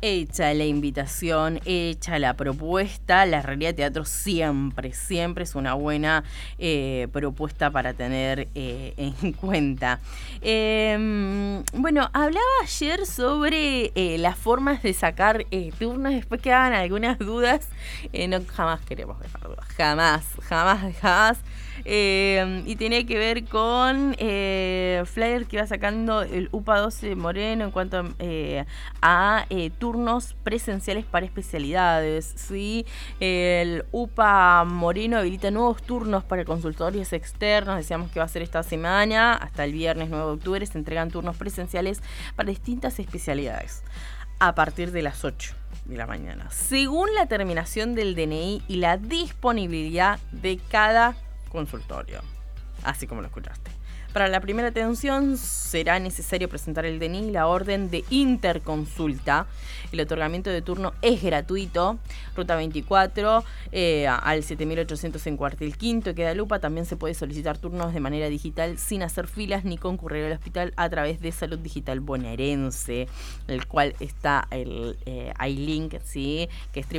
Hecha la invitación, hecha la propuesta, la realidad de teatro siempre es una buena propuesta para tener en cuenta. Bueno, hablaba ayer sobre las formas de sacar turnos, después quedaban algunas dudas, no jamás queremos dejar dudas, jamás. Y tenía que ver con flyer que iba sacando el UPA 12 Moreno en cuanto a turnos presenciales para especialidades, ¿sí? El UPA Moreno habilita nuevos turnos para consultorios externos, decíamos que va a ser esta semana, hasta el viernes 9 de octubre se entregan turnos presenciales para distintas especialidades, a partir de las 8 de la mañana, según la terminación del DNI y la disponibilidad de cada consultorio, así como lo escuchaste. Para la primera atención será necesario presentar el DNI y la orden de interconsulta. El otorgamiento de turno es gratuito. Ruta 24 al 7800 en Cuartel Quinto, queda Lupa. También se puede solicitar turnos de manera digital sin hacer filas ni concurrir al hospital a través de Salud Digital Bonaerense, el cual está hay link, ¿sí? Que es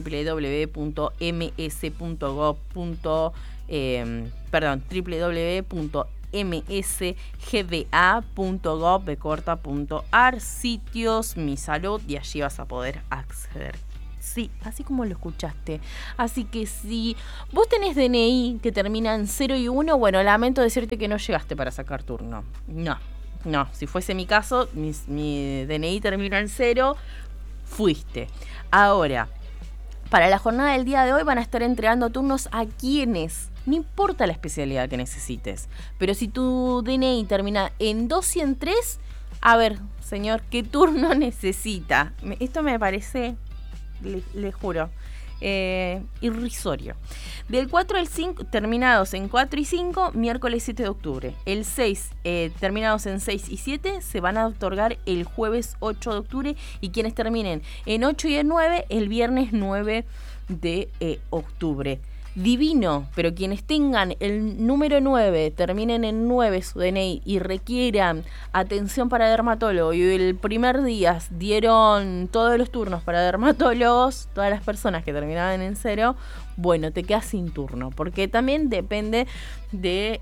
www.msgba.gov.ar, sitios Mi Salud, y allí vas a poder acceder. Sí, así como lo escuchaste. Así que si vos tenés DNI que termina en 0 y 1, bueno, lamento decirte que no llegaste para sacar turno. No, si fuese mi caso, mi DNI termina en 0, fuiste. Ahora, para la jornada del día de hoy van a estar entregando turnos a quienes, no importa la especialidad que necesites, pero si tu DNI termina en 2 y en 3, a ver, señor, ¿qué turno necesita? Esto me parece, le juro, irrisorio. Del 4 al 5, terminados en 4 y 5, miércoles 7 de octubre. El 6, terminados en 6 y 7, se van a otorgar el jueves 8 de octubre. Y quienes terminen en 8 y en 9, el viernes 9 de octubre. Divino, pero quienes tengan el número 9, terminen en 9 su DNI y requieran atención para dermatólogo y el primer día dieron todos los turnos para dermatólogos, todas las personas que terminaban en 0, bueno, te quedas sin turno, porque también depende de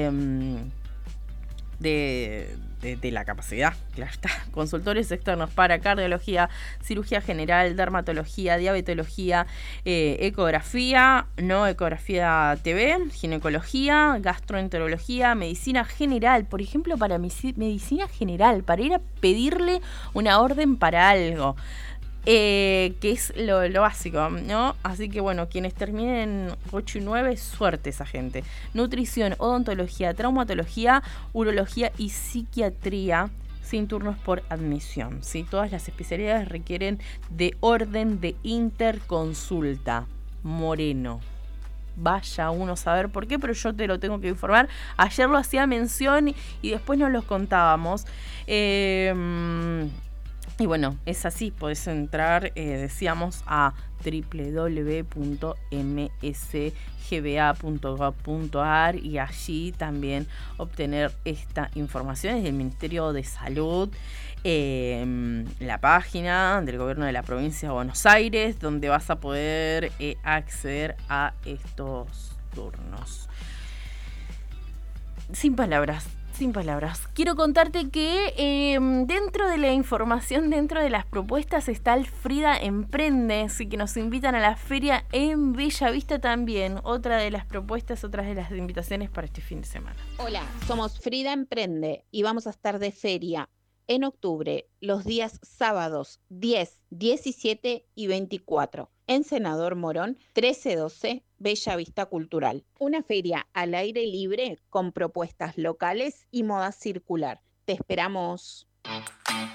la capacidad, claro está. Consultores externos para cardiología, cirugía general, dermatología, diabetología, ecografía, no ecografía TV, ginecología, gastroenterología, medicina general, por ejemplo, para medicina general, para ir a pedirle una orden para algo. Que es lo básico, ¿no? Así que bueno, quienes terminen 8 y 9, suerte esa gente. Nutrición, odontología, traumatología, urología y psiquiatría, sin turnos por admisión, ¿sí? Todas las especialidades requieren de orden de interconsulta. Moreno. Vaya uno a saber por qué, pero yo te lo tengo que informar. Ayer lo hacía mención y después nos los contábamos. Y bueno, es así, podés entrar, decíamos, a www.msgba.gov.ar y allí también obtener esta información desde el Ministerio de Salud, la página del Gobierno de la Provincia de Buenos Aires, donde vas a poder acceder a estos turnos. Sin palabras. Quiero contarte que dentro de la información, dentro de las propuestas está el Frida Emprende, así que nos invitan a la feria en Bellavista también. Otra de las propuestas, otras de las invitaciones para este fin de semana. Hola, somos Frida Emprende y vamos a estar de feria en octubre, los días sábados 10, 17 y 24, en Senador Morón 1312, Bella Vista Cultural. Una feria al aire libre con propuestas locales y moda circular. Te esperamos.